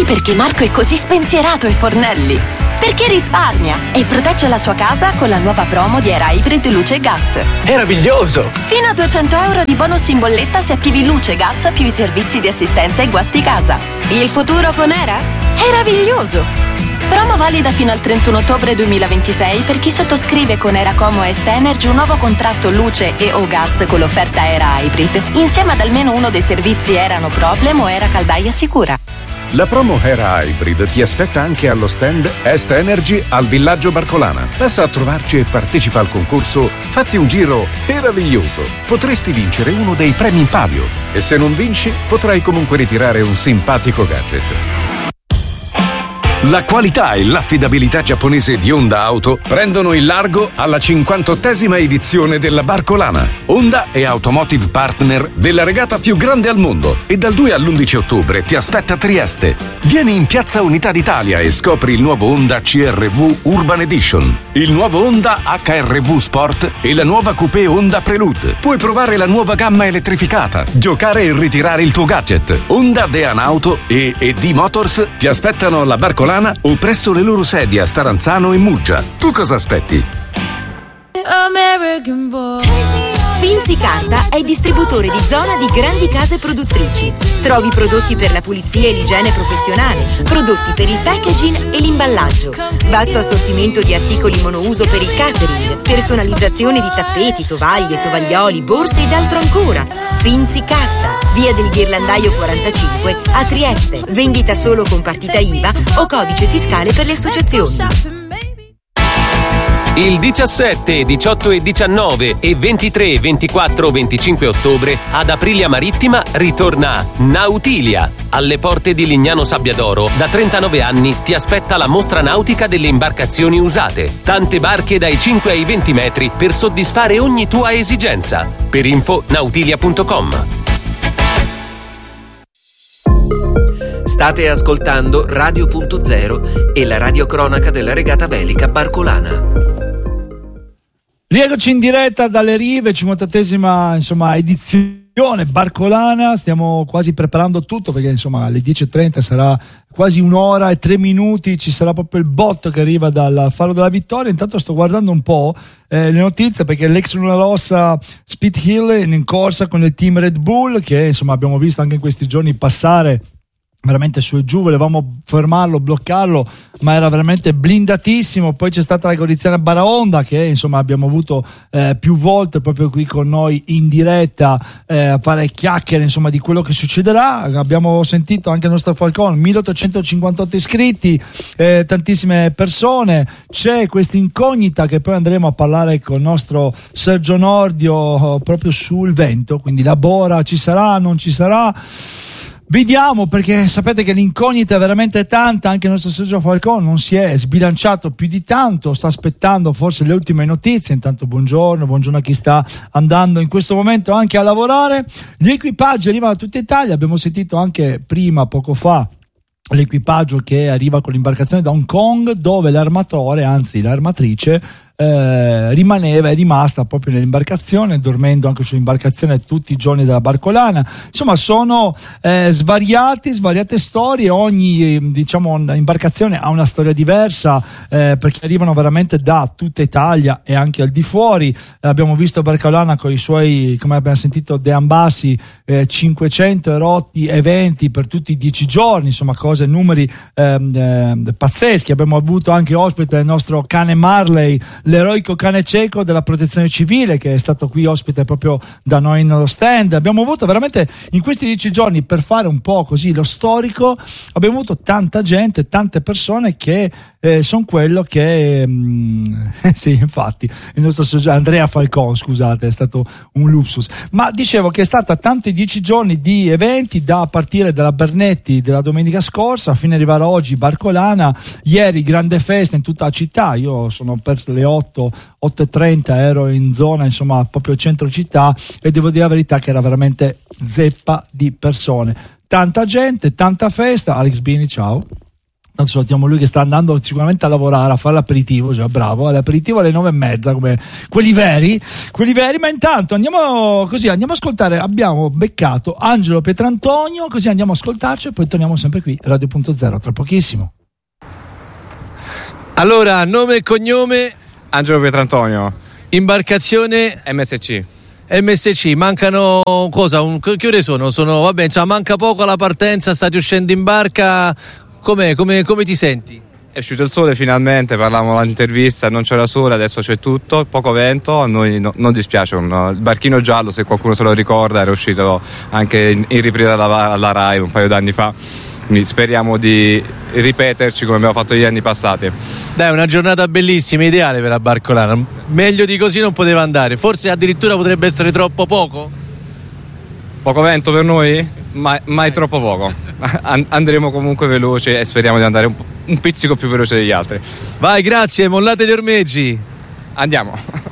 Sai perché Marco è così spensierato ai fornelli? Perché risparmia e protegge la sua casa con la nuova promo di Era Hybrid Luce e Gas. Meraviglioso! Fino a 200 euro di bonus in bolletta se attivi Luce e Gas più i servizi di assistenza ai guasti casa. Il futuro con Era? Meraviglioso! Promo valida fino al 31 ottobre 2026 per chi sottoscrive con Eracomo Est Energy un nuovo contratto luce e o gas con l'offerta Era Hybrid, insieme ad almeno uno dei servizi Era No Problem o Era Caldaia Sicura. La promo Era Hybrid ti aspetta anche allo stand Est Energy al Villaggio Barcolana. Passa a trovarci e partecipa al concorso Fatti un giro meraviglioso. Potresti vincere uno dei premi in palio e se non vinci potrai comunque ritirare un simpatico gadget. La qualità e l'affidabilità giapponese di Honda Auto prendono il largo alla 58esima edizione della Barcolana. Honda è Automotive Partner della regata più grande al mondo e dal 2 all'11 ottobre ti aspetta a Trieste. Vieni in Piazza Unità d'Italia e scopri il nuovo Honda CR-V Urban Edition, il nuovo Honda HR-V Sport e la nuova Coupé Honda Prelude. Puoi provare la nuova gamma elettrificata, giocare e ritirare il tuo gadget. Honda Dean Auto e ED Motors ti aspettano alla Barcolana o presso le loro sedi a Staranzano e Muggia. Tu cosa aspetti? Finzi Carta è distributore di zona di grandi case produttrici. Trovi prodotti per la pulizia e l'igiene professionale, prodotti per il packaging e l'imballaggio, vasto assortimento di articoli monouso per il catering, personalizzazione di tappeti, tovaglie, tovaglioli, borse ed altro ancora. Finzi Carta, via del Ghirlandaio 45 a Trieste. Vendita solo con partita IVA o codice fiscale per le associazioni. Il 17, 18 e 19 e 23, 24, 25 ottobre ad Aprilia Marittima ritorna Nautilia. Alle porte di Lignano Sabbiadoro da 39 anni ti aspetta la mostra nautica delle imbarcazioni usate. Tante barche dai 5 ai 20 metri per soddisfare ogni tua esigenza. Per info nautilia.com. State ascoltando Radio.0 e la radiocronaca della regata velica Barcolana. Rieccoci in diretta dalle rive, 58esima edizione Barcolana. Stiamo quasi preparando tutto perché alle 10:30 sarà quasi un'ora e 3 minuti, ci sarà proprio il botto che arriva dal Faro della Vittoria. Intanto sto guardando un po' le notizie perché l'ex Luna Rossa Speed Hill è in corsa con il team Red Bull che abbiamo visto anche in questi giorni passare veramente su e giù, volevamo fermarlo, bloccarlo, ma era veramente blindatissimo. Poi c'è stata la Goriziana Baraonda che abbiamo avuto più volte proprio qui con noi in diretta a fare chiacchiere di quello che succederà. Abbiamo sentito anche il nostro Falcone, 1858 iscritti, tantissime persone. C'è questa incognita che poi andremo a parlare con il nostro Sergio Nordio proprio sul vento, quindi la Bora ci sarà, non ci sarà. Vediamo, perché sapete che l'incognita è veramente tanta. Anche il nostro Sergio Falcone non si è sbilanciato più di tanto, sta aspettando forse le ultime notizie. Intanto buongiorno a chi sta andando in questo momento anche a lavorare. Gli equipaggi arrivano da tutta Italia, abbiamo sentito anche prima, poco fa, l'equipaggio che arriva con l'imbarcazione da Hong Kong, dove l'armatore, anzi l'armatrice, è rimasta proprio nell'imbarcazione, dormendo anche sull'imbarcazione tutti i giorni della Barcolana. Sono svariate storie. Ogni imbarcazione ha una storia diversa, perché arrivano veramente da tutta Italia e anche al di fuori. Abbiamo visto Barcolana con i suoi, come abbiamo sentito, De Ambassi, 500 erotti eventi per tutti i 10 giorni, numeri pazzeschi. Abbiamo avuto anche ospite il nostro cane Marley, l'eroico cane cieco della protezione civile, che è stato qui ospite proprio da noi nello stand. Abbiamo avuto veramente in questi 10 giorni, per fare un po' così lo storico, abbiamo avuto tanta gente, tante persone che sono quello che sì, infatti il nostro Andrea Falcone, scusate, è stato un lapsus, ma dicevo che è stata tanti 10 giorni di eventi, da partire dalla Bernetti della domenica scorsa fino ad arrivare oggi Barcolana. Ieri grande festa in tutta la città, io sono perso le 8:30, ero in zona proprio centro città, e devo dire la verità che era veramente zeppa di persone, tanta gente, tanta festa. Alex Bini, ciao. tanto salutiamo lui che sta andando sicuramente a lavorare, a fare l'aperitivo, cioè bravo, l'aperitivo alle 9:30 come quelli veri, ma intanto andiamo a ascoltare, abbiamo beccato Angelo Pietrantonio, così andiamo a ascoltarci e poi torniamo sempre qui, Radio.0, tra pochissimo. Allora, nome e cognome? Angelo Pietrantonio. Imbarcazione? MSC, mancano cosa? Che ore sono? Vabbè, insomma, manca poco alla partenza, state uscendo in barca, come ti senti? È uscito il sole finalmente, parlavamo all'intervista, non c'era sole, adesso c'è tutto, poco vento, a noi non dispiace, il barchino giallo, se qualcuno se lo ricorda, era uscito anche in ripresa alla Rai un paio d'anni fa. Quindi speriamo di ripeterci come abbiamo fatto gli anni passati. Dai, una giornata bellissima, ideale per la Barcolana. Meglio di così non poteva andare. Forse addirittura potrebbe essere troppo poco. Poco vento per noi? Mai troppo poco. Andremo comunque veloci e speriamo di andare un pizzico più veloce degli altri. Vai, grazie, mollate gli ormeggi. Andiamo.